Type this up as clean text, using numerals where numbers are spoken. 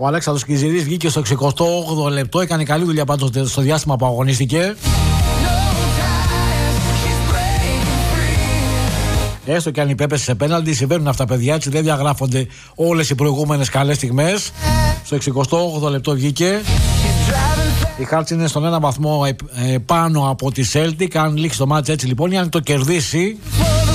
Ο Αλέξανδρος Κιζηρής βγήκε στο 68ο λεπτό. Έκανε καλή δουλειά πάντως στο διάστημα που αγωνίστηκε. Έστω και αν υπέπεσε σε πέναλτι, συμβαίνουν αυτά, παιδιά, έτσι δεν διαγράφονται όλες οι προηγούμενες καλές στιγμές. Στο 68ο λεπτό βγήκε. Η Hearts είναι στον ένα βαθμό πάνω από τη Celtic. Αν λήξει το μάτς έτσι λοιπόν, ή αν το κερδίσει,